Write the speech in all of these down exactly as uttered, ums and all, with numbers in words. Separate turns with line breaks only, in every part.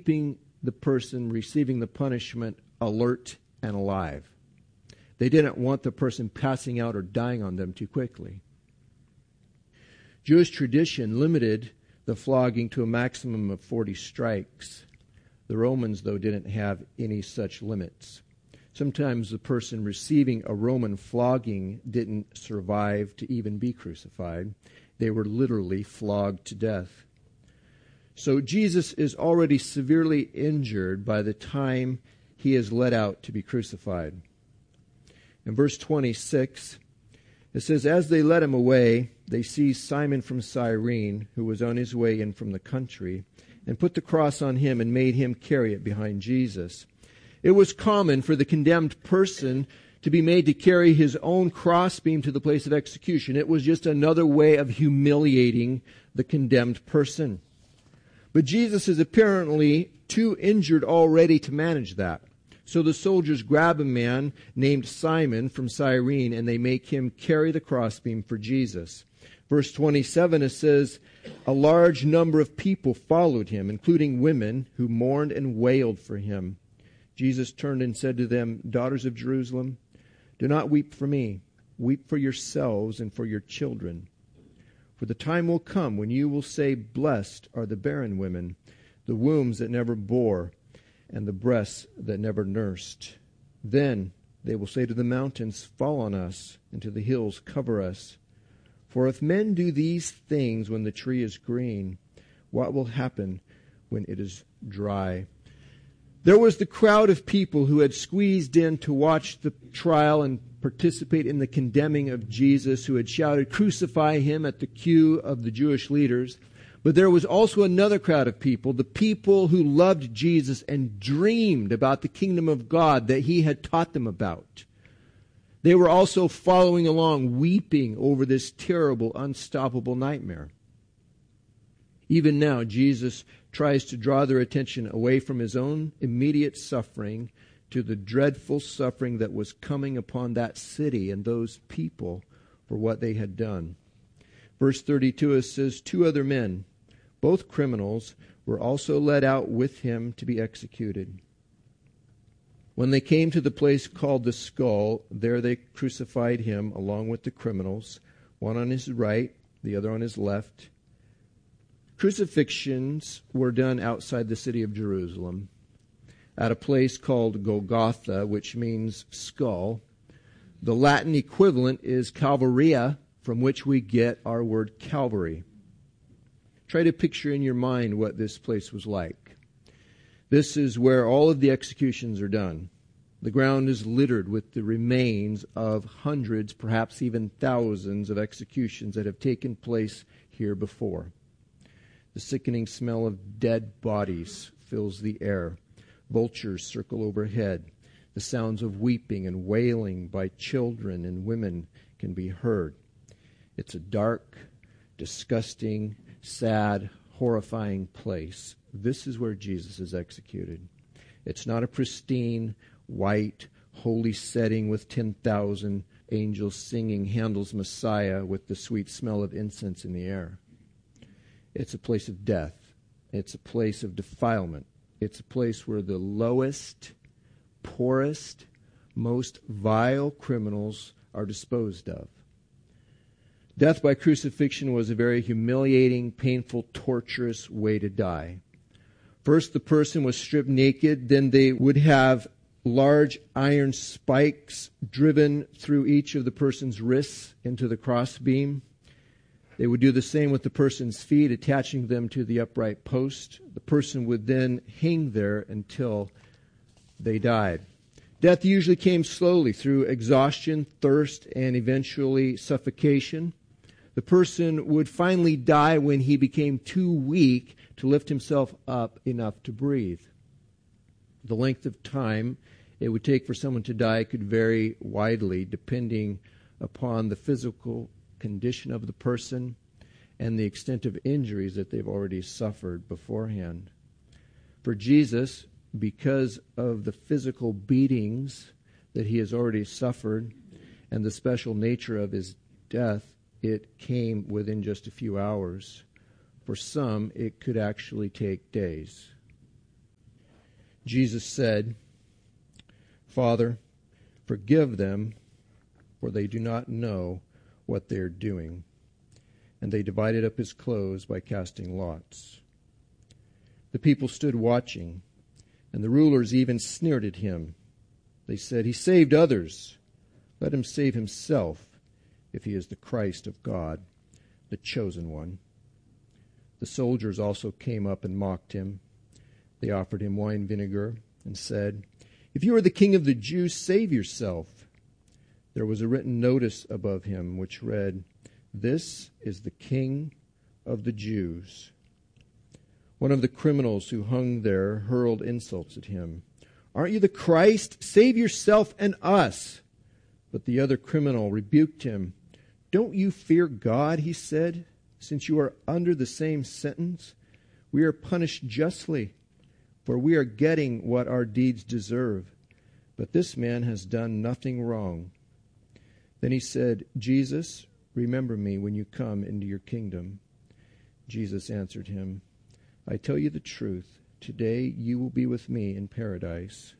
keeping the person receiving the punishment alert and alive. They didn't want the person passing out or dying on them too quickly. Jewish tradition limited the flogging to a maximum of forty strikes. The Romans, though, didn't have any such limits. Sometimes the person receiving a Roman flogging didn't survive to even be crucified. They were literally flogged to death. So Jesus is already severely injured by the time he is led out to be crucified. In verse twenty-six, it says, "As they led him away, they seized Simon from Cyrene, who was on his way in from the country, and put the cross on him and made him carry it behind Jesus." It was common for the condemned person to be made to carry his own crossbeam to the place of execution. It was just another way of humiliating the condemned person. But Jesus is apparently too injured already to manage that. So the soldiers grab a man named Simon from Cyrene, and they make him carry the crossbeam for Jesus. Verse twenty-seven, it says, "A large number of people followed him, including women who mourned and wailed for him. Jesus turned and said to them, 'Daughters of Jerusalem, do not weep for me. Weep for yourselves and for your children. For the time will come when you will say, blessed are the barren women, the wombs that never bore, and the breasts that never nursed. Then they will say to the mountains, fall on us, and to the hills, cover us. For if men do these things when the tree is green, what will happen when it is dry?'" There was the crowd of people who had squeezed in to watch the trial and participate in the condemning of Jesus, who had shouted, "Crucify him," at the cue of the Jewish leaders. But there was also another crowd of people, the people who loved Jesus and dreamed about the kingdom of God that he had taught them about. They were also following along, weeping over this terrible, unstoppable nightmare. Even now, Jesus tries to draw their attention away from his own immediate suffering to the dreadful suffering that was coming upon that city and those people for what they had done. Verse thirty-two, it says, "Two other men, both criminals, were also led out with him to be executed. When they came to the place called the Skull, there they crucified him along with the criminals, one on his right, the other on his left." Crucifixions were done outside the city of Jerusalem at a place called Golgotha, which means skull. The Latin equivalent is Calvaria, from which we get our word Calvary. Try to picture in your mind what this place was like. This is where all of the executions are done. The ground is littered with the remains of hundreds, perhaps even thousands of executions that have taken place here before. The sickening smell of dead bodies fills the air. Vultures circle overhead. The sounds of weeping and wailing by children and women can be heard. It's a dark, disgusting, sad, horrifying place. This is where Jesus is executed. It's not a pristine, white, holy setting with ten thousand angels singing Handel's Messiah with the sweet smell of incense in the air. It's a place of death. It's a place of defilement. It's a place where the lowest, poorest, most vile criminals are disposed of. Death by crucifixion was a very humiliating, painful, torturous way to die. First, the person was stripped naked. Then they would have large iron spikes driven through each of the person's wrists into the crossbeam. They would do the same with the person's feet, attaching them to the upright post. The person would then hang there until they died. Death usually came slowly through exhaustion, thirst, and eventually suffocation. The person would finally die when he became too weak to lift himself up enough to breathe. The length of time it would take for someone to die could vary widely depending upon the physical condition of the person and the extent of injuries that they've already suffered beforehand. For Jesus, because of the physical beatings that he has already suffered and the special nature of his death, it came within just a few hours. For some, it could actually take days. Jesus said, "Father, forgive them, for they do not know what they are doing." And they divided up his clothes by casting lots. The people stood watching, and the rulers even sneered at him. They said, "He saved others. Let him save himself, if he is the Christ of God, the chosen one." The soldiers also came up and mocked him. They offered him wine vinegar and said, "If you are the king of the Jews, save yourself." There was a written notice above him which read, "This is the King of the Jews." One of the criminals who hung there hurled insults at him. "Aren't you the Christ? Save yourself and us." But the other criminal rebuked him. "Don't you fear God," he said, "since you are under the same sentence? We are punished justly, for we are getting what our deeds deserve. But this man has done nothing wrong." Then he said, "Jesus, remember me when you come into your kingdom." Jesus answered him, "I tell you the truth, today you will be with me in paradise."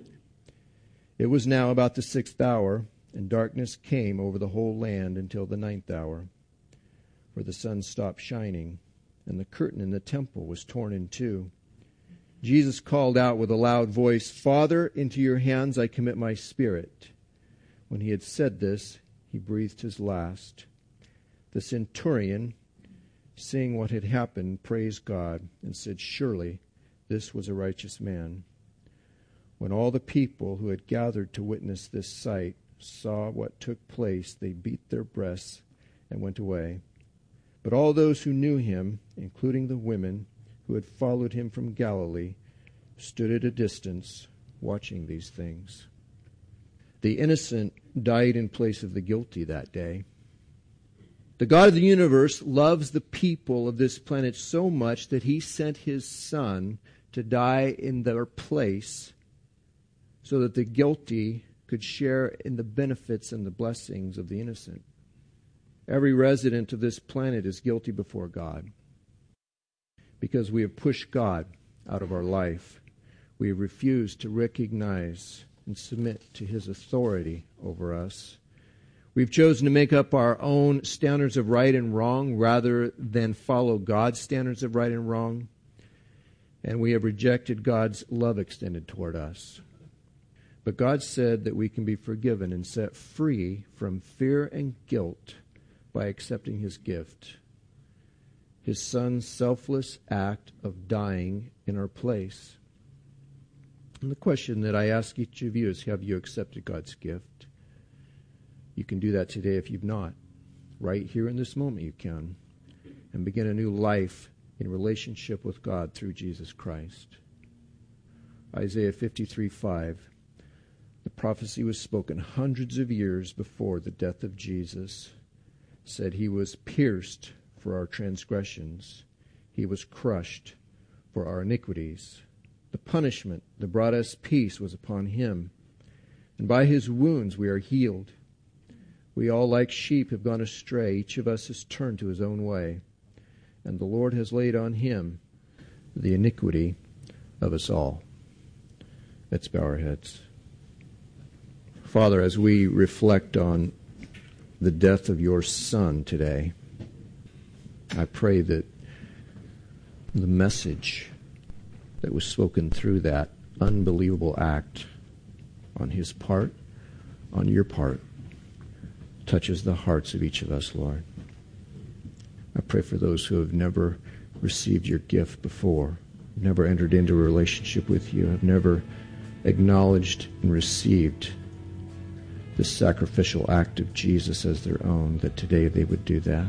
It was now about the sixth hour, and darkness came over the whole land until the ninth hour. For the sun stopped shining, and the curtain in the temple was torn in two. Jesus called out with a loud voice, "Father, into your hands I commit my spirit." When he had said this, he breathed his last. The centurion, seeing what had happened, praised God and said, "Surely this was a righteous man." When all the people who had gathered to witness this sight saw what took place, they beat their breasts and went away. But all those who knew him, including the women who had followed him from Galilee, stood at a distance watching these things. The innocent died in place of the guilty that day. The God of the universe loves the people of this planet so much that he sent his Son to die in their place so that the guilty could share in the benefits and the blessings of the innocent. Every resident of this planet is guilty before God because we have pushed God out of our life. We have refused to recognize and submit to his authority over us. We've chosen to make up our own standards of right and wrong rather than follow God's standards of right and wrong. And we have rejected God's love extended toward us. But God said that we can be forgiven and set free from fear and guilt by accepting his gift, his Son's selfless act of dying in our place. And the question that I ask each of you is, have you accepted God's gift? You can do that today if you've not. Right here in this moment you can. And begin a new life in relationship with God through Jesus Christ. Isaiah fifty-three five. The prophecy was spoken hundreds of years before the death of Jesus. Said he was pierced for our transgressions. He was crushed for our iniquities. The punishment that brought us peace was upon him. And by his wounds we are healed. We all like sheep have gone astray. Each of us has turned to his own way. And the Lord has laid on him the iniquity of us all. Let's bow our heads. Father, as we reflect on the death of your Son today, I pray that the message that was spoken through that unbelievable act on his part, on your part, touches the hearts of each of us, Lord. I pray for those who have never received your gift before, never entered into a relationship with you, have never acknowledged and received this sacrificial act of Jesus as their own, that today they would do that.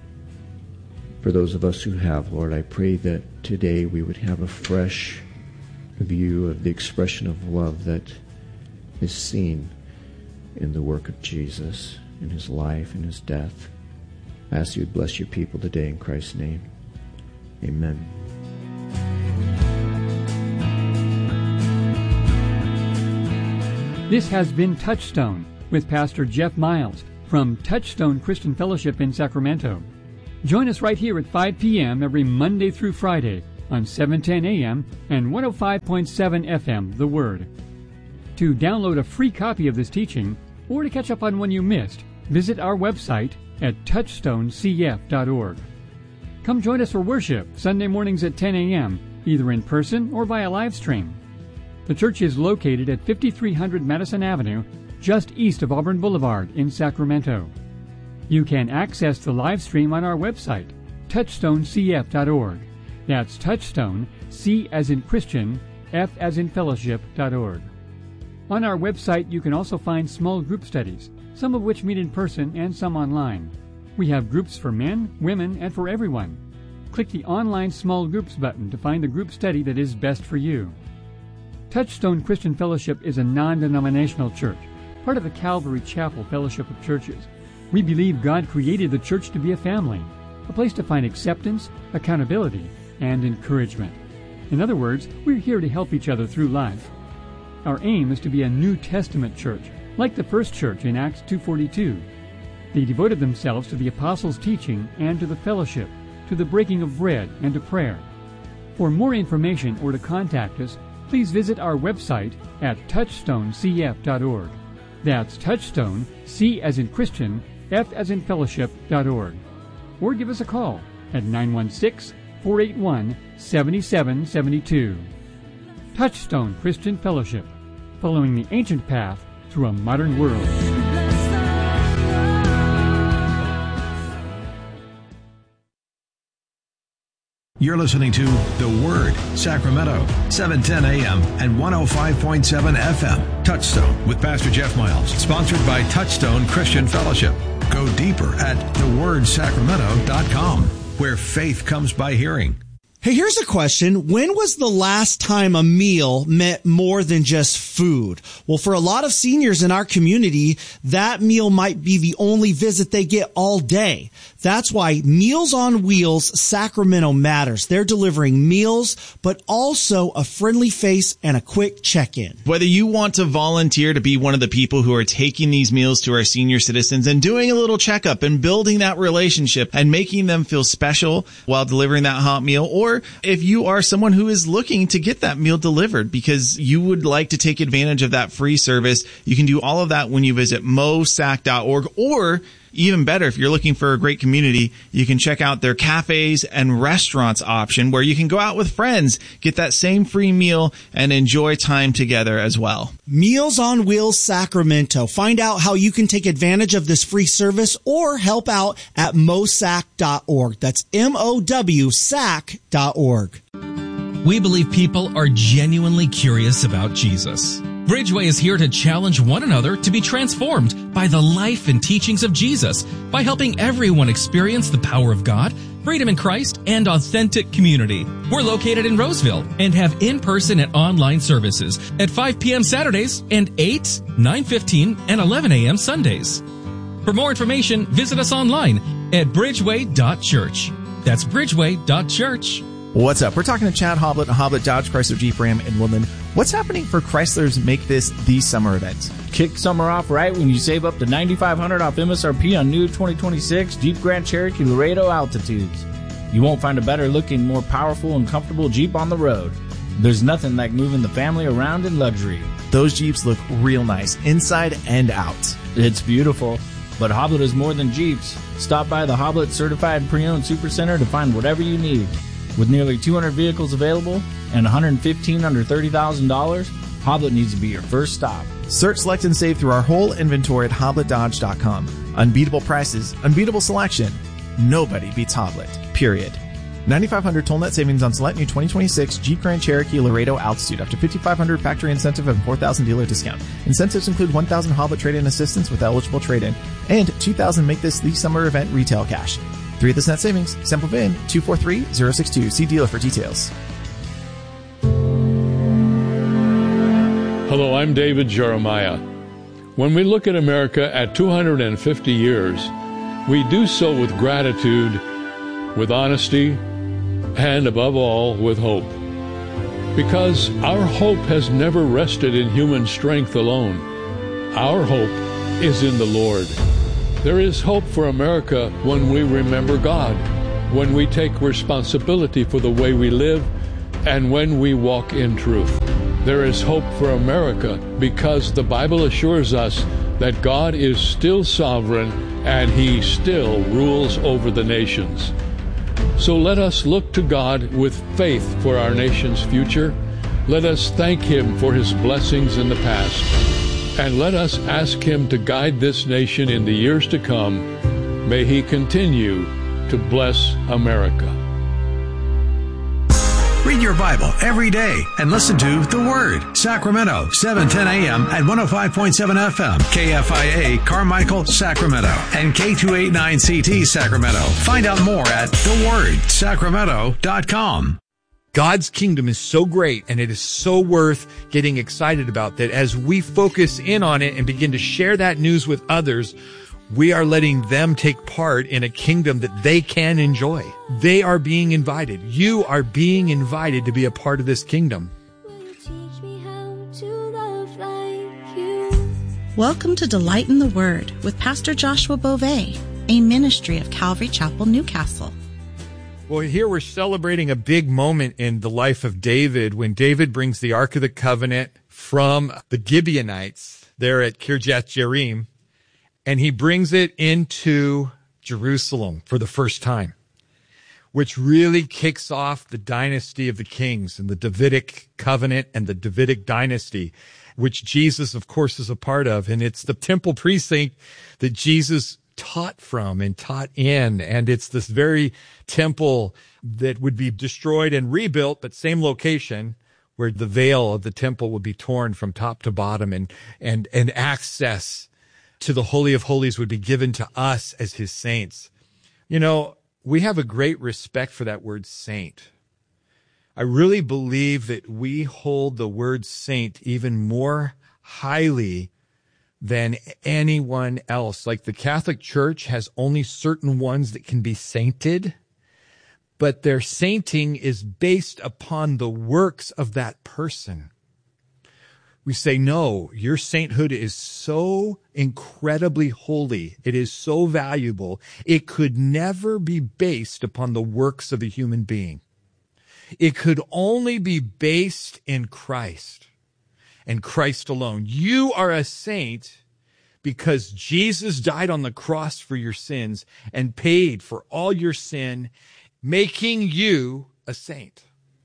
For those of us who have, Lord, I pray that today we would have a fresh view of the expression of love that is seen in the work of Jesus, in his life, in his death. I ask you to bless your people today in Christ's name. Amen.
This has been Touchstone with Pastor Jeff Miles from Touchstone Christian Fellowship in Sacramento. Join us right here at five p.m. every Monday through Friday on seven ten A M and one oh five point seven F M, The Word. To download a free copy of this teaching, or to catch up on one you missed, visit our website at touchstone c f dot org. Come join us for worship Sunday mornings at ten A M, either in person or via live stream. The church is located at fifty-three hundred Madison Avenue, just east of Auburn Boulevard in Sacramento. You can access the live stream on our website, touchstone c f dot org. That's Touchstone, C as in Christian, F as in fellowship dot org. On our website, you can also find small group studies, some of which meet in person and some online. We have groups for men, women, and for everyone. Click the Online Small Groups button to find the group study that is best for you. Touchstone Christian Fellowship is a non-denominational church, part of the Calvary Chapel Fellowship of Churches. We believe God created the church to be a family, a place to find acceptance, accountability, and encouragement. In other words, we're here to help each other through life. Our aim is to be a New Testament church, like the first church in Acts two forty-two. They devoted themselves to the apostles' teaching and to the fellowship, to the breaking of bread and to prayer. For more information or to contact us, please visit our website at touchstone c f dot org. That's Touchstone, C as in Christian, F as in fellowship dot org. Or give us a call at nine one six, four eight one, seven seven seven two. Touchstone Christian Fellowship, following the ancient path through a modern world.
You're listening to The Word, Sacramento, seven ten A M and one oh five point seven F M. Touchstone with Pastor Jeff Miles, sponsored by Touchstone Christian Fellowship. Go deeper at the word sacramento dot com, where faith comes by hearing.
Hey, here's a question. When was the last time a meal meant more than just food? Well, for a lot of seniors in our community, that meal might be the only visit they get all day. That's why Meals on Wheels Sacramento matters. They're delivering meals, but also a friendly face and a quick check-in.
Whether you want to volunteer to be one of the people who are taking these meals to our senior citizens and doing a little checkup and building that relationship and making them feel special while delivering that hot meal, or if you are someone who is looking to get that meal delivered because you would like to take advantage of that free service, you can do all of that when you visit mosac dot org. Or even better, if you're looking for a great community, you can check out their cafes and restaurants option where you can go out with friends, get that same free meal, and enjoy time together as well.
Meals on Wheels Sacramento. Find out how you can take advantage of this free service or help out at mosac dot org. That's M O W S A C dot org.
We believe people are genuinely curious about Jesus. Bridgeway is here to challenge one another to be transformed by the life and teachings of Jesus by helping everyone experience the power of God, freedom in Christ, and authentic community. We're located in Roseville and have in-person and online services at five p.m. Saturdays and eight, nine fifteen, and eleven a.m. Sundays. For more information, visit us online at bridgeway dot church. That's bridgeway dot church.
What's up? We're talking to Chad Hoblet of Hoblet Dodge Chrysler Jeep Ram in Woodland. What's happening for Chrysler's Make This the Summer event?
Kick summer off right when you save up to nine thousand five hundred dollars off M S R P on new twenty twenty-six Jeep Grand Cherokee Laredo Altitudes. You won't find a better looking, more powerful and comfortable Jeep on the road. There's nothing like moving the family around in luxury.
Those Jeeps look real nice, inside and out.
It's beautiful. But Hoblet is more than Jeeps. Stop by the Hoblet Certified Pre-Owned Supercenter to find whatever you need. With nearly two hundred vehicles available and one hundred fifteen under thirty thousand dollars, Hoblet needs to be your first stop.
Search, select, and save through our whole inventory at hoblet dodge dot com. Unbeatable prices, unbeatable selection. Nobody beats Hoblet, period. ninety-five hundred toll net savings on select new twenty twenty-six Jeep Grand Cherokee Laredo Altitude. Up to fifty-five hundred factory incentive and four thousand dealer discount. Incentives include one thousand Hoblet trade-in assistance with eligible trade-in and two thousand Make This the Summer event retail cash. Three of this net savings. Sample V I N two four three zero six two. See dealer for details.
Hello, I'm David Jeremiah. When we look at America at two hundred fifty years, we do so with gratitude, with honesty, and above all, with hope. Because our hope has never rested in human strength alone. Our hope is in the Lord. There is hope for America when we remember God, when we take responsibility for the way we live, and when we walk in truth. There is hope for America because the Bible assures us that God is still sovereign and He still rules over the nations. So let us look to God with faith for our nation's future. Let us thank Him for His blessings in the past. And let us ask Him to guide this nation in the years to come. May He continue to bless America.
Read your Bible every day and listen to The Word. Sacramento, seven ten a.m. at one oh five point seven F M. K F I A, Carmichael, Sacramento. And K two eighty-nine C T, Sacramento. Find out more at the word sacramento dot com.
God's kingdom is so great and it is so worth getting excited about that as we focus in on it and begin to share that news with others, we are letting them take part in a kingdom that they can enjoy. They are being invited. You are being invited to be a part of this kingdom.
Welcome to Delight in the Word with Pastor Joshua Beauvais, a ministry of Calvary Chapel, Newcastle.
Well, here we're celebrating a big moment in the life of David when David brings the Ark of the Covenant from the Gibeonites there at Kirjath Jearim, and he brings it into Jerusalem for the first time, which really kicks off the dynasty of the kings and the Davidic covenant and the Davidic dynasty, which Jesus, of course, is a part of. And it's the temple precinct that Jesus taught from and taught in. And it's this very temple that would be destroyed and rebuilt, but same location, where the veil of the temple would be torn from top to bottom, and, and, and access to the Holy of Holies would be given to us as His saints. You know, we have a great respect for that word saint. I really believe that we hold the word saint even more highly than anyone else. Like the Catholic Church has only certain ones that can be sainted, but their sainting is based upon the works of that person. We say, no, your sainthood is so incredibly holy. It is so valuable. It could never be based upon the works of a human being. It could only be based in Christ and Christ alone. You are a saint because Jesus died on the cross for your sins and paid for all your sin, making you a saint.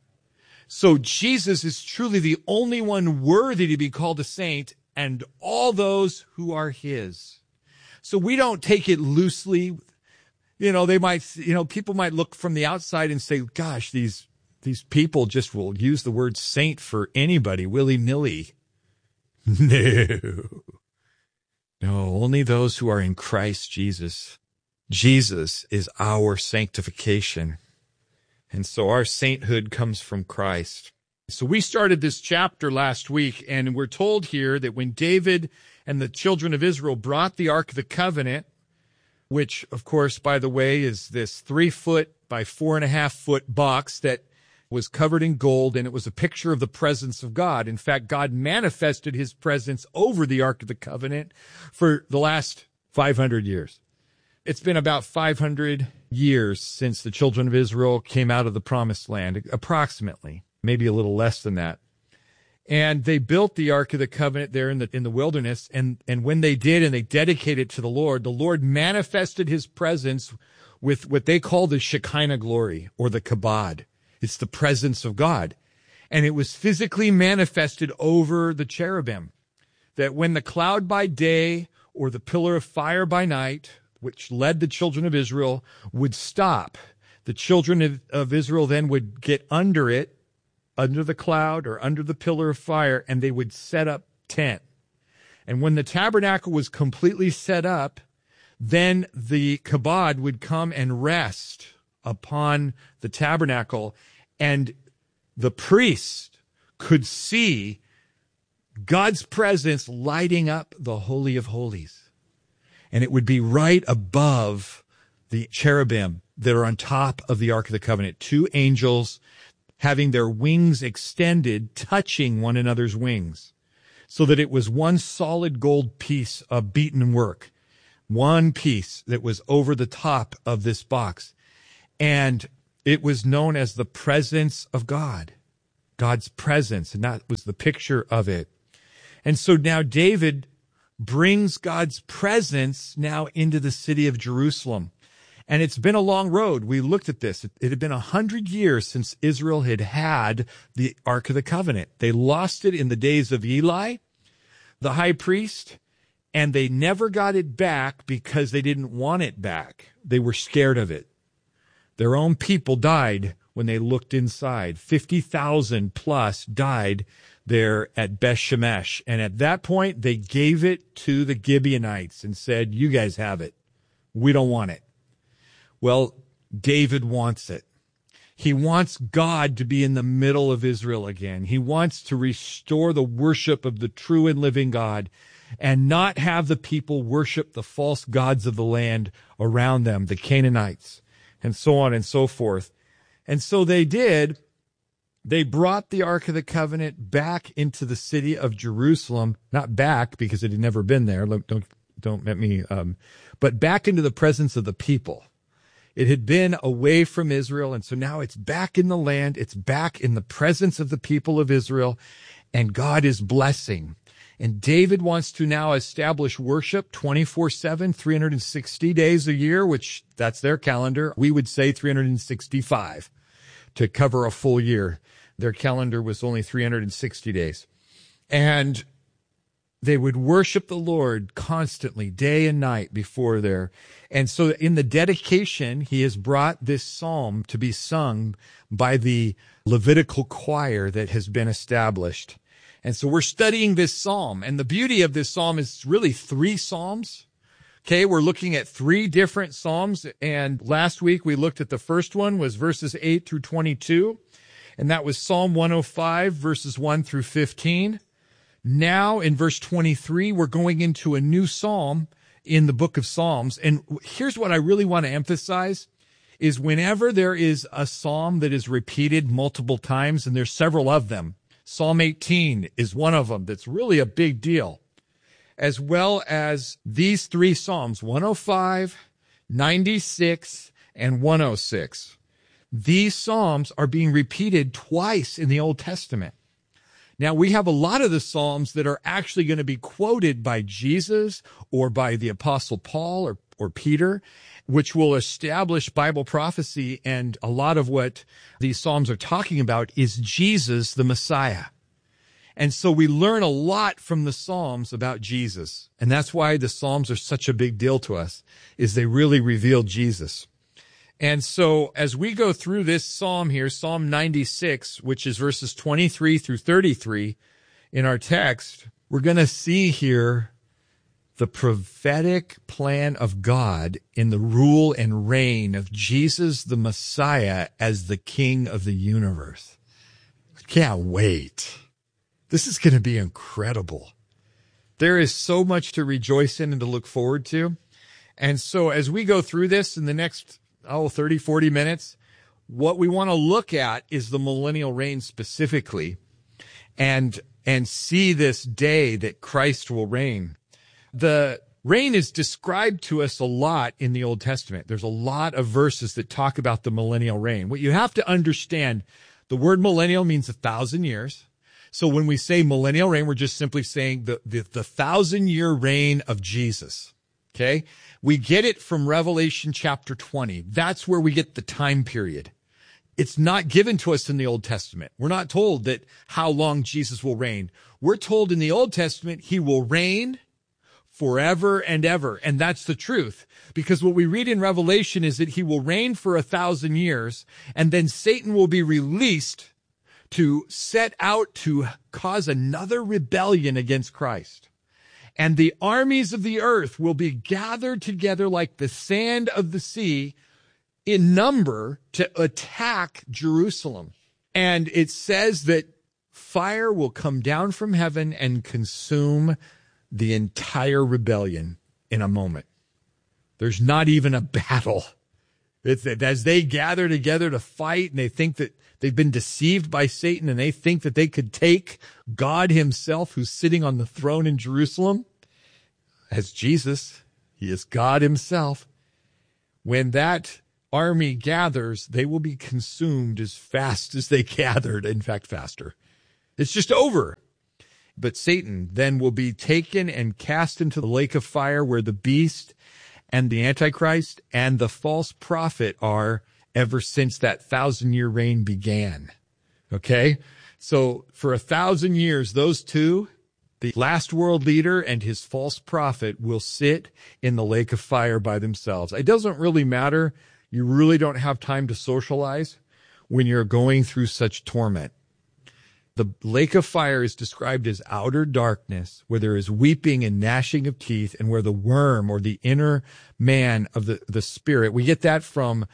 So Jesus is truly the only one worthy to be called a saint, and all those who are His. So we don't take it loosely. You know, they might, you know, people might look from the outside and say, gosh, these, these people just will use the word saint for anybody willy-nilly. No. No, only those who are in Christ Jesus. Jesus is our sanctification. And so our sainthood comes from Christ. So we started this chapter last week, and we're told here that when David and the children of Israel brought the Ark of the Covenant, which, of course, by the way, is this three foot by four and a half foot box that was covered in gold, and it was a picture of the presence of God. In fact, God manifested His presence over the Ark of the Covenant for the last five hundred years. It's been about five hundred years since the children of Israel came out of the Promised Land, approximately, maybe a little less than that. And they built the Ark of the Covenant there in the in the wilderness, and, and when they did and they dedicated it to the Lord, the Lord manifested His presence with what they call the Shekinah glory, or the kabod. It's the presence of God. And it was physically manifested over the cherubim, that when the cloud by day or the pillar of fire by night, which led the children of Israel, would stop, the children of, of Israel then would get under it, under the cloud or under the pillar of fire, and they would set up tent. And when the tabernacle was completely set up, then the kabod would come and rest upon the tabernacle, and the priest could see God's presence lighting up the Holy of Holies. And it would be right above the cherubim that are on top of the Ark of the Covenant, two angels having their wings extended, touching one another's wings, so that it was one solid gold piece of beaten work, one piece that was over the top of this box. And it was known as the presence of God. God's presence, and that was the picture of it. And so now David brings God's presence now into the city of Jerusalem. And it's been a long road. We looked at this. It, it had been a hundred years since Israel had had the Ark of the Covenant. They lost it in the days of Eli, the high priest, and they never got it back because they didn't want it back. They were scared of it. Their own people died when they looked inside. fifty thousand plus died there at Beth Shemesh. And at that point, they gave it to the Gibeonites and said, you guys have it. We don't want it. Well, David wants it. He wants God to be in the middle of Israel again. He wants to restore the worship of the true and living God and not have the people worship the false gods of the land around them, the Canaanites, and so on and so forth. And so they did. They brought the Ark of the Covenant back into the city of Jerusalem, not back because it had never been there. Don't, don't let me, um, but back into the presence of the people. It had been away from Israel, and so now it's back in the land. It's back in the presence of the people of Israel, and God is blessing. And David wants to now establish worship twenty-four seven, three hundred sixty days a year, which that's their calendar. We would say three hundred sixty-five to cover a full year. Their calendar was only three hundred sixty days. And they would worship the Lord constantly, day and night before there. And so in the dedication, he has brought this psalm to be sung by the Levitical choir that has been established. And so we're studying this psalm. And the beauty of this psalm is really three psalms. Okay, we're looking at three different psalms. And last week we looked at the first one was verses eight through twenty-two. And that was Psalm one oh five, verses one through fifteen. Now in verse twenty-three, we're going into a new psalm in the book of Psalms. And here's what I really want to emphasize is whenever there is a psalm that is repeated multiple times, and there's several of them, Psalm eighteen is one of them that's really a big deal, as well as these three psalms, one oh five, ninety-six, and one oh six. These psalms are being repeated twice in the Old Testament. Now, we have a lot of the Psalms that are actually going to be quoted by Jesus or by the Apostle Paul or, or Peter, which will establish Bible prophecy. And a lot of what these Psalms are talking about is Jesus, the Messiah. And so we learn a lot from the Psalms about Jesus. And that's why the Psalms are such a big deal to us, is they really reveal Jesus. And so as we go through this psalm here, Psalm ninety-six, which is verses twenty-three through thirty-three in our text, we're going to see here the prophetic plan of God in the rule and reign of Jesus, the Messiah, as the King of the universe. Can't wait. This is going to be incredible. There is so much to rejoice in and to look forward to. And so as we go through this in the next oh, thirty, forty minutes, what we want to look at is the millennial reign specifically and, and see this day that Christ will reign. The reign is described to us a lot in the Old Testament. There's a lot of verses that talk about the millennial reign. What you have to understand, the word millennial means a thousand years. So when we say millennial reign, we're just simply saying the, the, the thousand year reign of Jesus. Okay. We get it from Revelation chapter twenty. That's where we get the time period. It's not given to us in the Old Testament. We're not told that how long Jesus will reign. We're told in the Old Testament, he will reign forever and ever. And that's the truth. Because what we read in Revelation is that he will reign for a thousand years, and then Satan will be released to set out to cause another rebellion against Christ. And the armies of the earth will be gathered together like the sand of the sea in number to attack Jerusalem. And it says that fire will come down from heaven and consume the entire rebellion in a moment. There's not even a battle. It's that as they gather together to fight and they think that they've been deceived by Satan and they think that they could take God himself, who's sitting on the throne in Jerusalem as Jesus, he is God himself. When that army gathers, they will be consumed as fast as they gathered, in fact, faster. It's just over. But Satan then will be taken and cast into the lake of fire where the beast and the Antichrist and the false prophet are ever since that thousand-year reign began. Okay? So for a thousand years, those two, the last world leader and his false prophet, will sit in the lake of fire by themselves. It doesn't really matter. You really don't have time to socialize when you're going through such torment. The lake of fire is described as outer darkness, where there is weeping and gnashing of teeth, and where the worm, or the inner man of the, the spirit, we get that from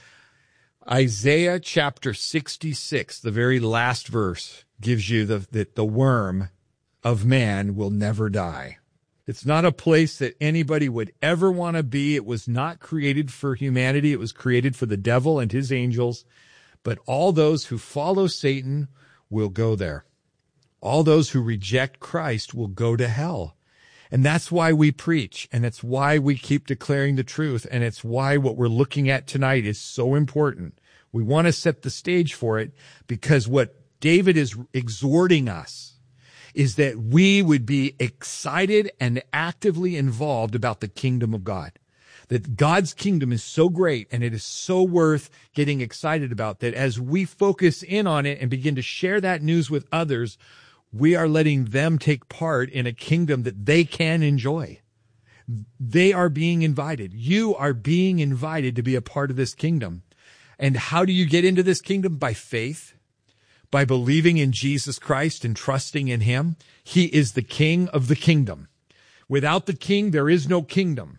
Isaiah chapter sixty-six, the very last verse, gives you the, that the worm of man will never die. It's not a place that anybody would ever want to be. It was not created for humanity. It was created for the devil and his angels. But all those who follow Satan will go there. All those who reject Christ will go to hell. And that's why we preach, and it's why we keep declaring the truth, and it's why what we're looking at tonight is so important. We want to set the stage for it, because what David is exhorting us is that we would be excited and actively involved about the kingdom of God. That God's kingdom is so great and it is so worth getting excited about, that as we focus in on it and begin to share that news with others, we are letting them take part in a kingdom that they can enjoy. They are being invited. You are being invited to be a part of this kingdom. And how do you get into this kingdom? By faith, by believing in Jesus Christ and trusting in him. He is the king of the kingdom. Without the king, there is no kingdom.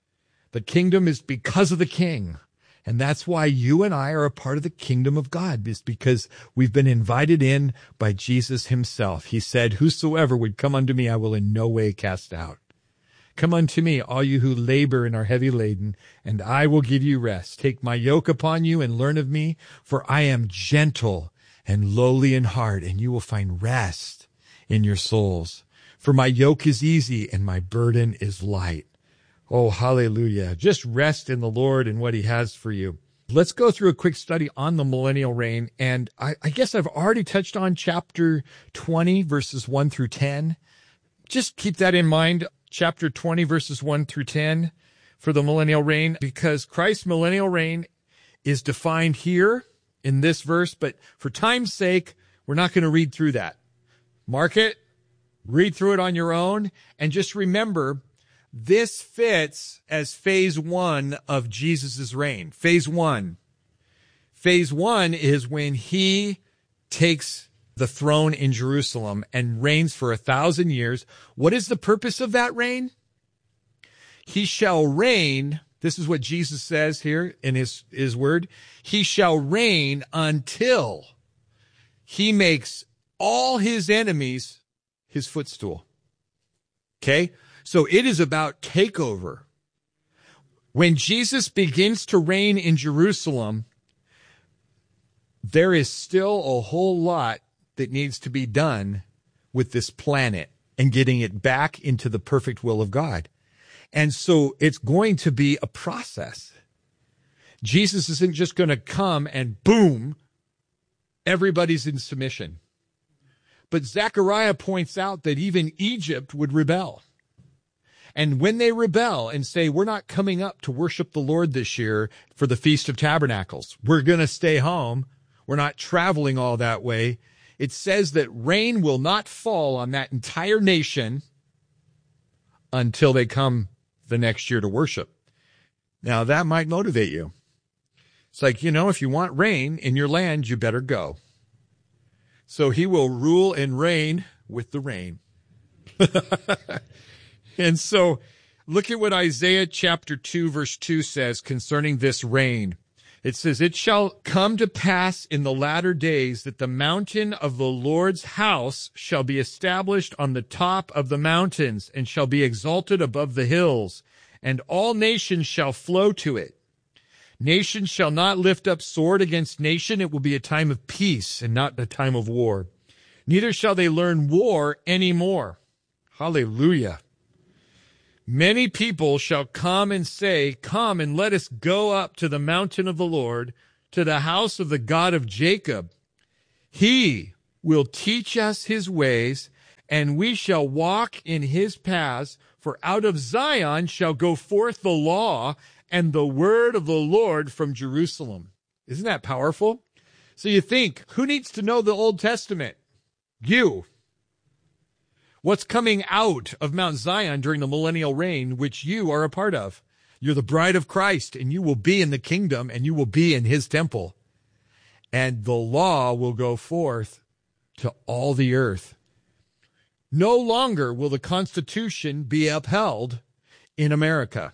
The kingdom is because of the king. And that's why you and I are a part of the kingdom of God, is because we've been invited in by Jesus himself. He said, whosoever would come unto me, I will in no way cast out. Come unto me, all you who labor and are heavy laden, and I will give you rest. Take my yoke upon you and learn of me, for I am gentle and lowly in heart, and you will find rest in your souls. For my yoke is easy and my burden is light. Oh, hallelujah. Just rest in the Lord and what he has for you. Let's go through a quick study on the millennial reign. And I, I guess I've already touched on chapter twenty, verses one through ten. Just keep that in mind, chapter twenty, verses one through ten for the millennial reign, because Christ's millennial reign is defined here in this verse. But for time's sake, we're not going to read through that. Mark it, read through it on your own, and just remember, this fits as phase one of Jesus' reign. Phase one. Phase one is when he takes the throne in Jerusalem and reigns for a thousand years. What is the purpose of that reign? He shall reign. This is what Jesus says here in his, his word. He shall reign until he makes all his enemies his footstool. Okay? So it is about takeover. When Jesus begins to reign in Jerusalem, there is still a whole lot that needs to be done with this planet and getting it back into the perfect will of God. And so it's going to be a process. Jesus isn't just going to come and boom, everybody's in submission. But Zechariah points out that even Egypt would rebel. And when they rebel and say, we're not coming up to worship the Lord this year for the Feast of Tabernacles, we're going to stay home, we're not traveling all that way, it says that rain will not fall on that entire nation until they come the next year to worship. Now, that might motivate you. It's like, you know, if you want rain in your land, you better go. So he will rule and reign with the rain. And so look at what Isaiah chapter two, verse two says concerning this reign. It says, it shall come to pass in the latter days that the mountain of the Lord's house shall be established on the top of the mountains and shall be exalted above the hills, and all nations shall flow to it. Nation shall not lift up sword against nation. It will be a time of peace and not a time of war. Neither shall they learn war any more. Hallelujah. Many people shall come and say, come and let us go up to the mountain of the Lord, to the house of the God of Jacob. He will teach us his ways, and we shall walk in his paths. For out of Zion shall go forth the law and the word of the Lord from Jerusalem. Isn't that powerful? So you think, who needs to know the Old Testament? You. What's coming out of Mount Zion during the millennial reign, which you are a part of? You're the bride of Christ, and you will be in the kingdom, and you will be in his temple. And the law will go forth to all the earth. No longer will the Constitution be upheld in America.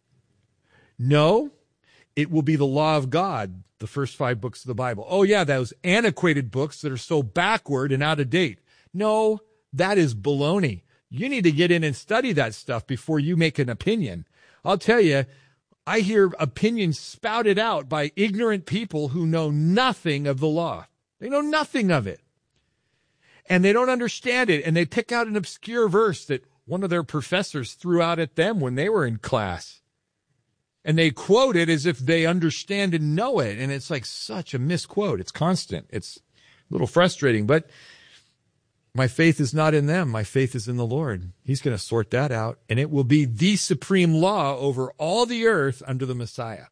No, it will be the law of God, the first five books of the Bible. Oh, yeah, those antiquated books that are so backward and out of date. No, that is baloney. You need to get in and study that stuff before you make an opinion. I'll tell you, I hear opinions spouted out by ignorant people who know nothing of the law. They know nothing of it. And they don't understand it, and they pick out an obscure verse that one of their professors threw out at them when they were in class. And they quote it as if they understand and know it, and it's like such a misquote. It's constant. It's a little frustrating, but my faith is not in them. My faith is in the Lord. He's going to sort that out, and it will be the supreme law over all the earth under the Messiah.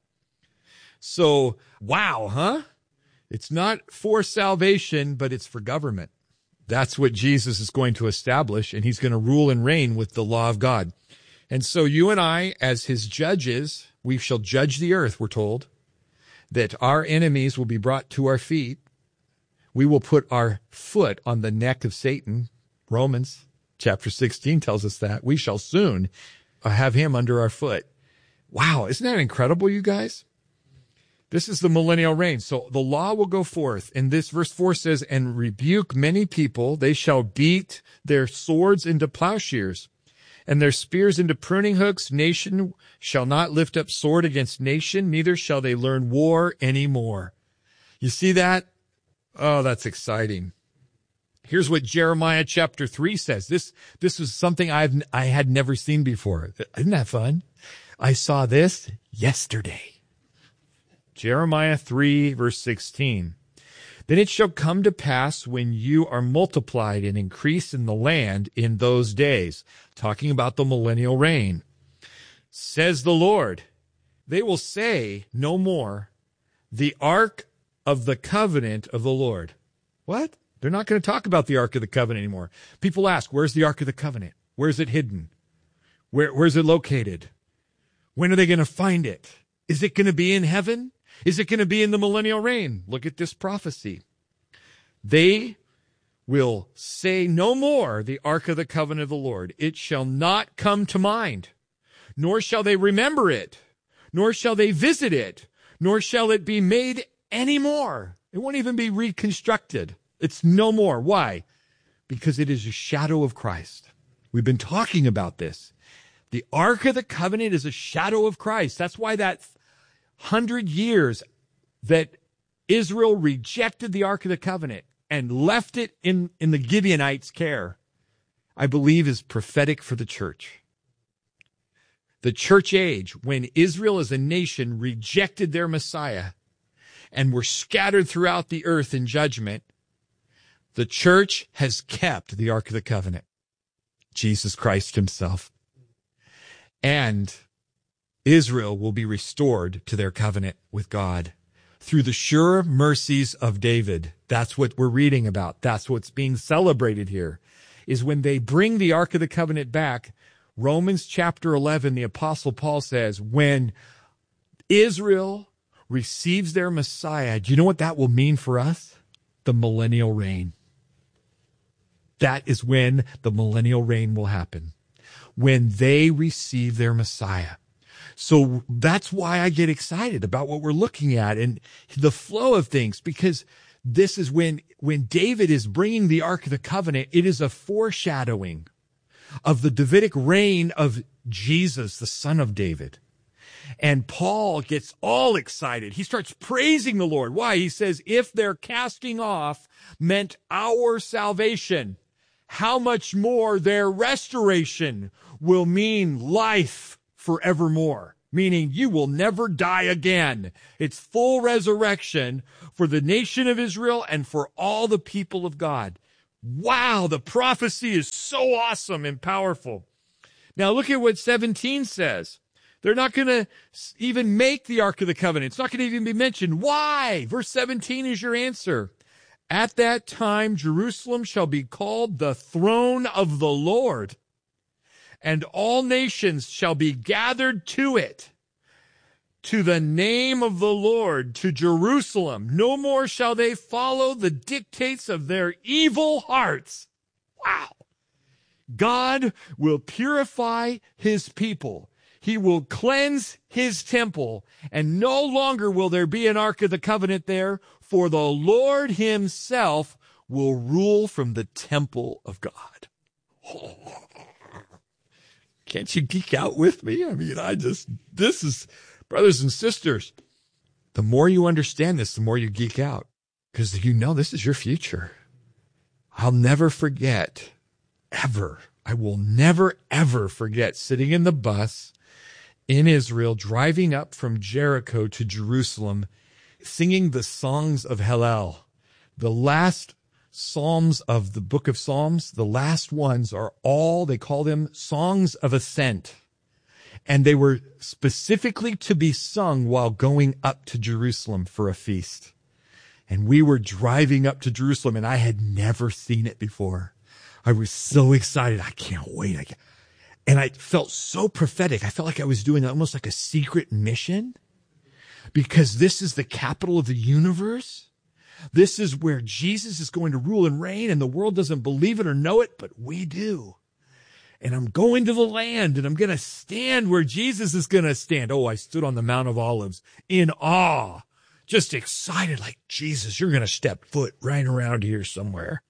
So, wow, huh? It's not for salvation, but it's for government. That's what Jesus is going to establish, and he's going to rule and reign with the law of God. And so you and I, as his judges, we shall judge the earth, we're told, that our enemies will be brought to our feet. We will put our foot on the neck of Satan. Romans chapter sixteen tells us that. We shall soon have him under our foot. Wow, isn't that incredible, you guys? This is the millennial reign. So the law will go forth. And this verse four says, and rebuke many people. They shall beat their swords into plowshares and their spears into pruning hooks. Nation shall not lift up sword against nation, neither shall they learn war anymore. You see that? Oh, that's exciting. Here's what Jeremiah chapter three says. This, this was something I've, I had never seen before. Isn't that fun? I saw this yesterday. Jeremiah three, verse sixteen. Then it shall come to pass when you are multiplied and increase in the land in those days, talking about the millennial reign, says the Lord, they will say no more, the ark of the covenant of the Lord. What? They're not going to talk about the ark of the covenant anymore. People ask, where's the ark of the covenant? Where's it hidden? Where, where's it located? When are they going to find it? Is it going to be in heaven? Is it going to be in the millennial reign? Look at this prophecy. They will say no more the ark of the covenant of the Lord. It shall not come to mind, nor shall they remember it, nor shall they visit it, nor shall it be made any more. It won't even be reconstructed. It's no more. Why? Because it is a shadow of Christ. We've been talking about this. The ark of the covenant is a shadow of Christ. That's why that hundred years that Israel rejected the Ark of the Covenant and left it in, in the Gibeonites' care, I believe is prophetic for the church. The church age, when Israel as a nation rejected their Messiah and were scattered throughout the earth in judgment, the church has kept the Ark of the Covenant, Jesus Christ himself. And Israel will be restored to their covenant with God through the sure mercies of David. That's what we're reading about. That's what's being celebrated here, is when they bring the Ark of the Covenant back. Romans chapter eleven, the Apostle Paul says, when Israel receives their Messiah, do you know what that will mean for us? The millennial reign. That is when the millennial reign will happen, when they receive their Messiah. So that's why I get excited about what we're looking at and the flow of things, because this is when, when David is bringing the Ark of the Covenant, it is a foreshadowing of the Davidic reign of Jesus, the son of David. And Paul gets all excited. He starts praising the Lord. Why? He says, if their casting off meant our salvation, how much more their restoration will mean life forevermore, meaning you will never die again. It's full resurrection for the nation of Israel and for all the people of God. Wow, the prophecy is so awesome and powerful. Now look at what seventeen says. They're not going to even make the Ark of the Covenant. It's not going to even be mentioned. Why? Verse seventeen is your answer. At that time, Jerusalem shall be called the throne of the Lord, and all nations shall be gathered to it, to the name of the Lord, to Jerusalem. No more shall they follow the dictates of their evil hearts. Wow. God will purify his people. He will cleanse his temple, and no longer will there be an Ark of the Covenant there, for the Lord himself will rule from the temple of God. Oh. Can't you geek out with me? I mean, I just, this is, brothers and sisters, the more you understand this, the more you geek out, because you know this is your future. I'll never forget, ever, I will never, ever forget sitting in the bus in Israel, driving up from Jericho to Jerusalem, singing the songs of Hallel. The last Psalms of the book of Psalms, the last ones are all, they call them songs of ascent. And they were specifically to be sung while going up to Jerusalem for a feast. And we were driving up to Jerusalem, and I had never seen it before. I was so excited. I can't wait. I can't. And I felt so prophetic. I felt like I was doing almost like a secret mission, because this is the capital of the universe. This is where Jesus is going to rule and reign, and the world doesn't believe it or know it, but we do. And I'm going to the land, and I'm going to stand where Jesus is going to stand. Oh, I stood on the Mount of Olives in awe, just excited, like, Jesus, you're going to step foot right around here somewhere.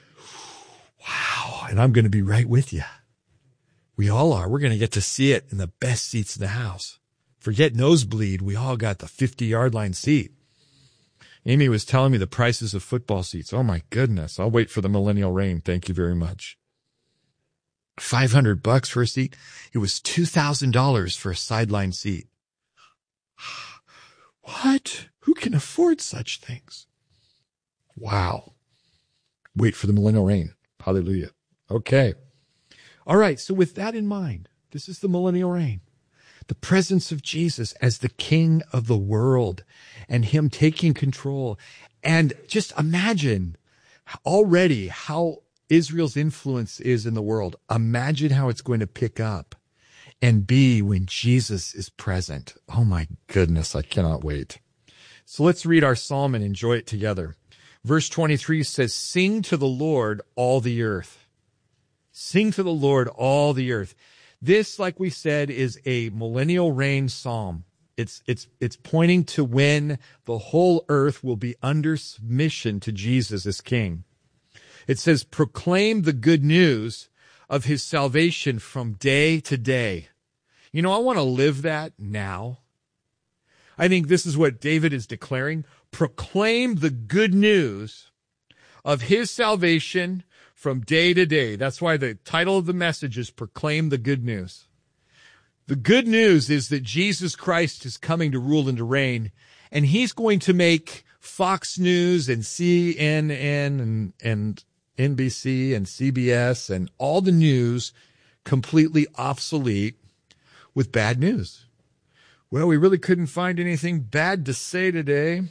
Wow. And I'm going to be right with you. We all are. We're going to get to see it in the best seats in the house. Forget nosebleed. We all got the fifty-yard line seat. Amy was telling me the prices of football seats. Oh, my goodness. I'll wait for the millennial reign. Thank you very much. five hundred bucks for a seat. It was two thousand dollars for a sideline seat. What? Who can afford such things? Wow. Wait for the millennial reign. Hallelujah. Okay. All right. So with that in mind, this is the millennial reign. The presence of Jesus as the King of the world and him taking control. And just imagine already how Israel's influence is in the world. Imagine how it's going to pick up and be when Jesus is present. Oh my goodness, I cannot wait. So let's read our psalm and enjoy it together. Verse twenty-three says, "Sing to the Lord, all the earth." Sing to the Lord, all the earth. This, like we said, is a millennial reign psalm. It's, it's, it's pointing to when the whole earth will be under submission to Jesus as King. It says, proclaim the good news of his salvation from day to day. You know, I want to live that now. I think this is what David is declaring. Proclaim the good news of his salvation from day to day. That's why the title of the message is Proclaim the Good News. The good news is that Jesus Christ is coming to rule and to reign, and he's going to make Fox News and C N N and, and N B C and C B S and all the news completely obsolete with bad news. Well, we really couldn't find anything bad to say today,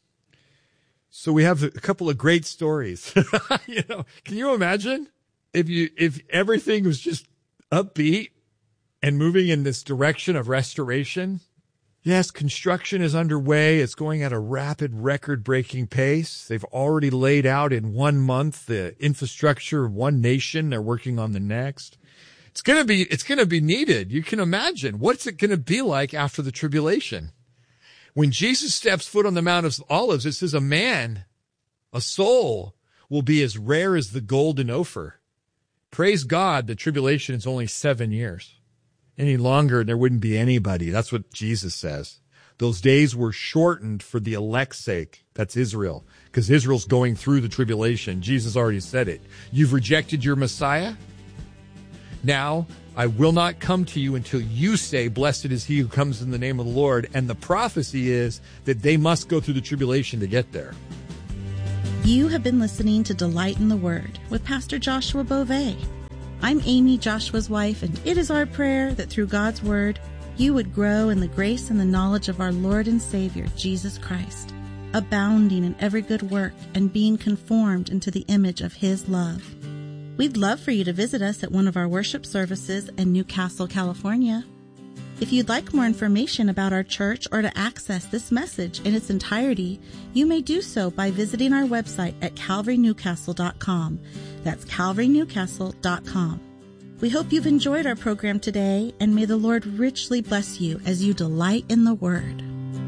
so we have a couple of great stories. You know, can you imagine if you if everything was just upbeat and moving in this direction of restoration? Yes, construction is underway. It's going at a rapid, record-breaking pace. They've already laid out in one month the infrastructure of one nation. They're working on the next. It's going to be, it's going to be needed. You can imagine. What's it going to be like after the tribulation? When Jesus steps foot on the Mount of Olives, it says a man, a soul, will be as rare as the gold in Ophir. Praise God, the tribulation is only seven years. Any longer, there wouldn't be anybody. That's what Jesus says. Those days were shortened for the elect's sake. That's Israel, because Israel's going through the tribulation. Jesus already said it. You've rejected your Messiah? Now, I will not come to you until you say, blessed is he who comes in the name of the Lord. And the prophecy is that they must go through the tribulation to get there.
You have been listening to Delight in the Word with Pastor Joshua Bove. I'm Amy, Joshua's wife, and it is our prayer that through God's Word, you would grow in the grace and the knowledge of our Lord and Savior, Jesus Christ, abounding in every good work and being conformed into the image of His love. We'd love for you to visit us at one of our worship services in Newcastle, California. If you'd like more information about our church or to access this message in its entirety, you may do so by visiting our website at calvary newcastle dot com. That's calvary newcastle dot com. We hope you've enjoyed our program today, and may the Lord richly bless you as you delight in the Word.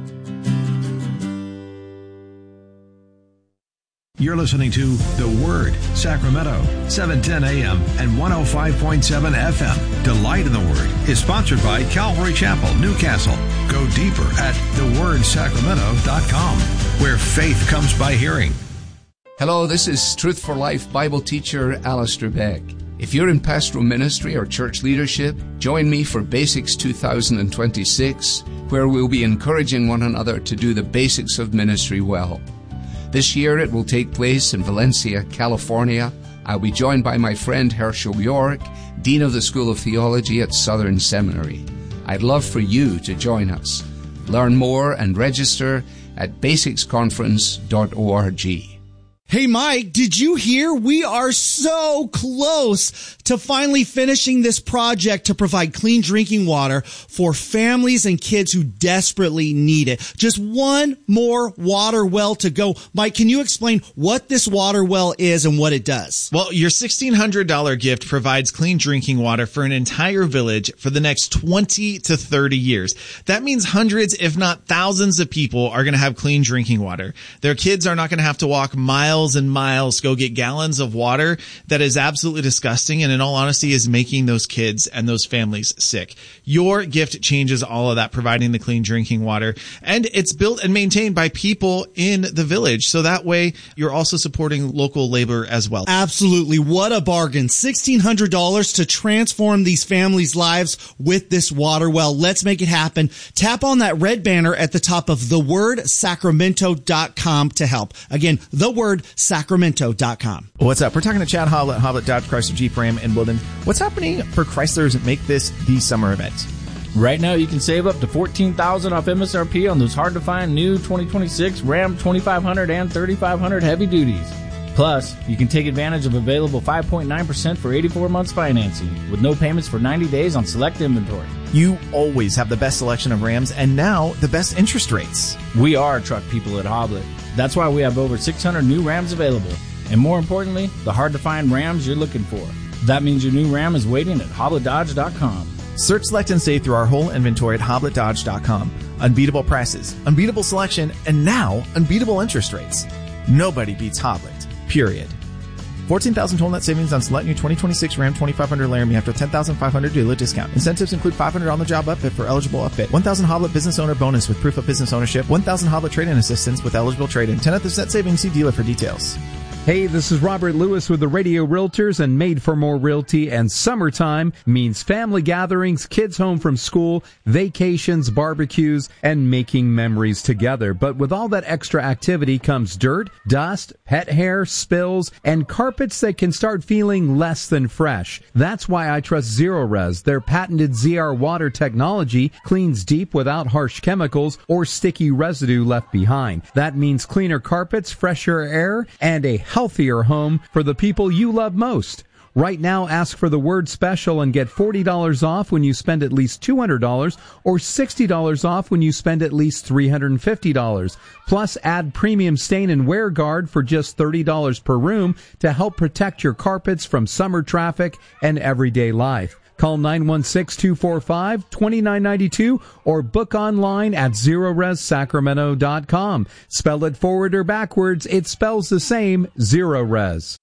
You're listening to The Word, Sacramento, seven ten a.m. and one oh five point seven F M. Delight in the Word is sponsored by Calvary Chapel, Newcastle. Go deeper at the word sacramento dot com, where faith comes by hearing.
Hello, this is Truth for Life Bible teacher Alistair Beck. If you're in pastoral ministry or church leadership, join me for Basics two thousand twenty-six, where we'll be encouraging one another to do the basics of ministry well. This year it will take place in Valencia, California. I'll be joined by my friend Herschel York, Dean of the School of Theology at Southern Seminary. I'd love for you to join us. Learn more and register at basics conference dot org.
Hey, Mike, did you hear? We are so close to finally finishing this project to provide clean drinking water for families and kids who desperately need it. Just one more water well to go. Mike, can you explain what this water well is and what it does?
Well, your sixteen hundred dollars gift provides clean drinking water for an entire village for the next twenty to thirty years. That means hundreds, if not thousands of people are going to have clean drinking water. Their kids are not going to have to walk miles and miles to go get gallons of water that is absolutely disgusting and in all honesty is making those kids and those families sick. Your gift changes all of that, providing the clean drinking water, and it's built and maintained by people in the village. So that way you're also supporting local labor as well.
Absolutely. What a bargain. sixteen hundred dollars to transform these families' lives with this water well. Let's make it happen. Tap on that red banner at the top of the word sacramento dot com to help. Again, the word sacramento dot com.
What's up? We're talking to Chad Hoblet, Hoblet Dodge Chrysler Jeep Ram in Woodland. What's happening for Chryslers that make this the summer event?
Right now, you can save up to fourteen thousand dollars off M S R P on those hard-to-find new twenty twenty-six Ram twenty-five hundred and thirty-five hundred heavy duties. Plus, you can take advantage of available five point nine percent for eighty-four months financing with no payments for ninety days on select inventory.
You always have the best selection of Rams and now the best interest rates.
We are truck people at Hoblet. That's why we have over six hundred new Rams available. And more importantly, the hard-to-find Rams you're looking for. That means your new Ram is waiting at hoblet dodge dot com.
Search, select, and save through our whole inventory at hoblet dodge dot com. Unbeatable prices, unbeatable selection, and now unbeatable interest rates. Nobody beats Hoblet, period. fourteen thousand total net savings on select new twenty twenty-six Ram twenty-five hundred Laramie after ten thousand five hundred dealer discount. Incentives include five hundred on-the-job upfit for eligible upfit, one thousand Hoblet business owner bonus with proof of business ownership, one thousand Hoblet trade-in assistance with eligible trade-in. ten percent savings. See dealer for details.
Hey, this is Robert Lewis with the Radio Realtors, and Made for More Realty. And summertime means family gatherings, kids home from school, vacations, barbecues, and making memories together. But with all that extra activity comes dirt, dust, pet hair, spills, and carpets that can start feeling less than fresh. That's why I trust Zerorez. Their patented Z R water technology cleans deep without harsh chemicals or sticky residue left behind. That means cleaner carpets, fresher air, and a healthier home for the people you love most. Right now, ask for the word special and get forty dollars off when you spend at least two hundred dollars or sixty dollars off when you spend at least three hundred fifty dollars. Plus, add premium stain and wear guard for just thirty dollars per room to help protect your carpets from summer traffic and everyday life. Call nine one six, two four five, two nine nine two or book online at zerorez sacramento dot com. Spell it forward or backwards, it spells the same, Zerorez.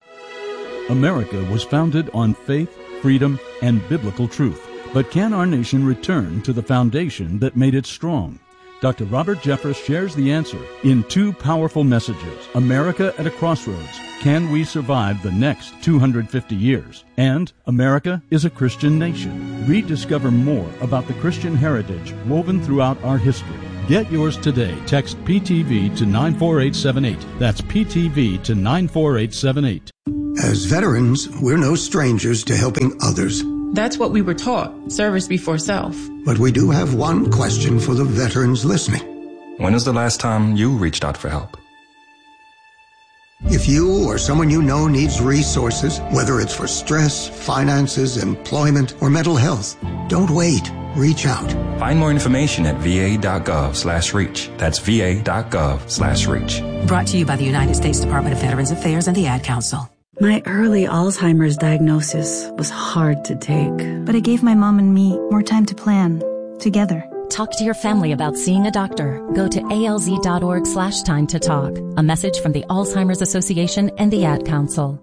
America was founded on faith, freedom, and biblical truth. But can our nation return to the foundation that made it strong? Doctor Robert Jeffress shares the answer in two powerful messages, America at a Crossroads, Can We Survive the Next two hundred fifty Years? And America is a Christian Nation. Rediscover more about the Christian heritage woven throughout our history. Get yours today. Text P T V to nine four eight seven eight. That's P T V to nine four eight seven eight.
As veterans, we're no strangers to helping others.
That's what we were taught, service before self.
But we do have one question for the veterans listening.
When is the last time you reached out for help?
If you or someone you know needs resources, whether it's for stress, finances, employment, or mental health, don't wait. Reach out.
Find more information at va.gov slash reach. That's va.gov slash reach.
Brought to you by the United States Department of Veterans Affairs and the Ad Council.
My early Alzheimer's diagnosis was hard to take, but it gave my mom and me more time to plan together.
Talk to your family about seeing a doctor. Go to alz.org slash time to talk. A message from the Alzheimer's Association and the Ad Council.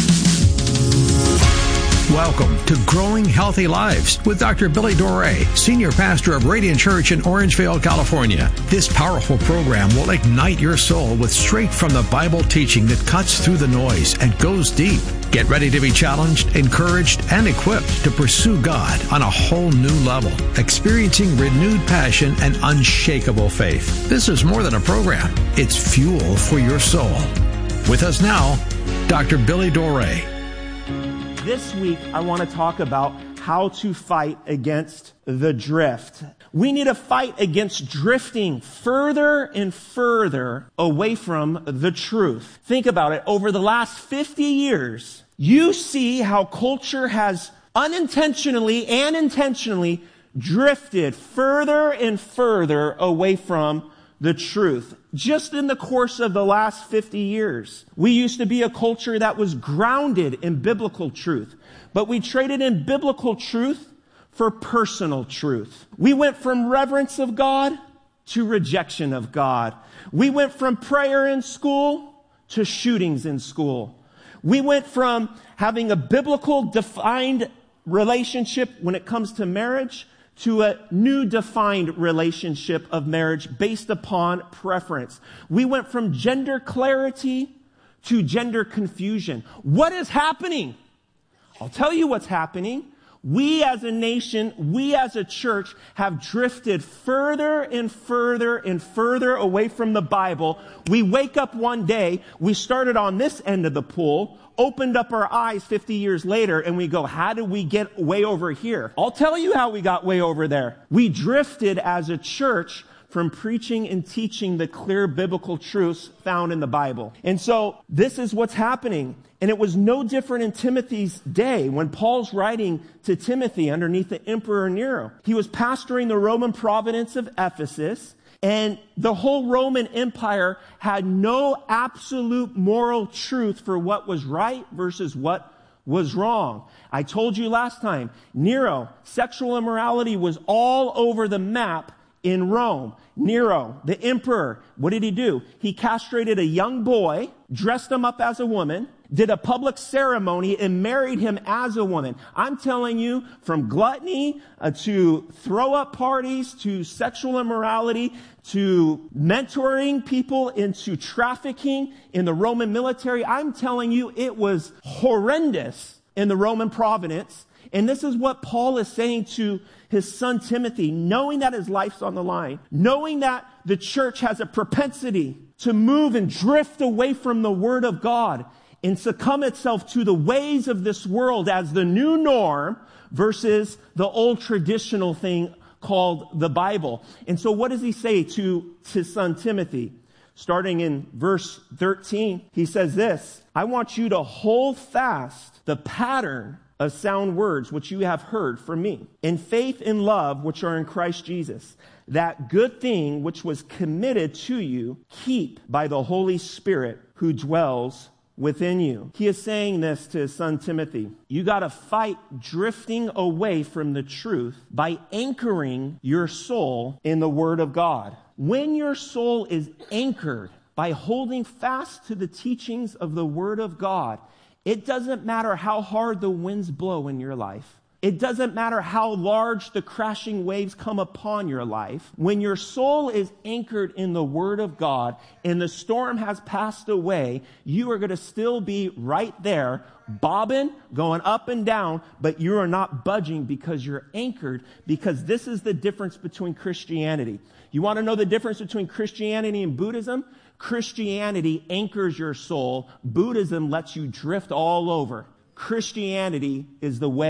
Welcome to Growing Healthy Lives with Doctor Billy Doré, Senior Pastor of Radiant Church in Orangevale, California. This powerful program will ignite your soul with straight from the Bible teaching that cuts through the noise and goes deep. Get ready to be challenged, encouraged, and equipped to pursue God on a whole new level, experiencing renewed passion and unshakable faith. This is more than a program. It's fuel for your soul. With us now, Doctor Billy Doré.
This week, I want to talk about how to fight against the drift. We need to fight against drifting further and further away from the truth. Think about it. Over the last fifty years, you see how culture has unintentionally and intentionally drifted further and further away from the truth. Just in the course of the last fifty years, we used to be a culture that was grounded in biblical truth, but we traded in biblical truth for personal truth. We went from reverence of God to rejection of God. We went from prayer in school to shootings in school. We went from having a biblical defined relationship when it comes to marriage to a new defined relationship of marriage based upon preference. We went from gender clarity to gender confusion. What is happening? I'll tell you what's happening. We as a nation, we as a church have drifted further and further and further away from the Bible. We wake up one day, we started on this end of the pool, opened up our eyes fifty years later, and we go, how did we get way over here? I'll tell you how we got way over there. We drifted as a church from preaching and teaching the clear biblical truths found in the Bible. And so this is what's happening. And it was no different in Timothy's day when Paul's writing to Timothy underneath the Emperor Nero. He was pastoring the Roman province of Ephesus, and the whole Roman Empire had no absolute moral truth for what was right versus what was wrong. I told you last time, Nero, sexual immorality was all over the map in Rome. Nero, the emperor, what did he do? He castrated a young boy, dressed him up as a woman, did a public ceremony, and married him as a woman. I'm telling you, from gluttony uh, to throw-up parties to sexual immorality to mentoring people into trafficking in the Roman military, I'm telling you, it was horrendous in the Roman province. And this is what Paul is saying to his son Timothy, knowing that his life's on the line, knowing that the church has a propensity to move and drift away from the Word of God and succumb itself to the ways of this world as the new norm versus the old traditional thing called the Bible. And so what does he say to his son Timothy? Starting in verse thirteen, he says this, I want you to hold fast the pattern of sound words which you have heard from me, in faith and love which are in Christ Jesus. That good thing which was committed to you, keep by the Holy Spirit who dwells within you. He is saying this to his son Timothy. You got to fight drifting away from the truth by anchoring your soul in the Word of God. When your soul is anchored by holding fast to the teachings of the Word of God, it doesn't matter how hard the winds blow in your life. It doesn't matter how large the crashing waves come upon your life. When your soul is anchored in the Word of God and the storm has passed away, you are going to still be right there, bobbing, going up and down, but you are not budging because you're anchored, because this is the difference between Christianity. You want to know the difference between Christianity and Buddhism? Christianity anchors your soul. Buddhism lets you drift all over. Christianity is the way